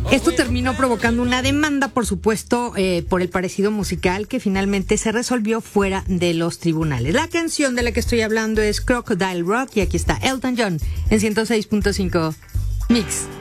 Esto terminó provocando una demanda, por supuesto, por el parecido musical que finalmente se resolvió fuera de los tribunales. La canción de la que estoy hablando es Crocodile Rock y aquí está Elton John en 106.5 Mix.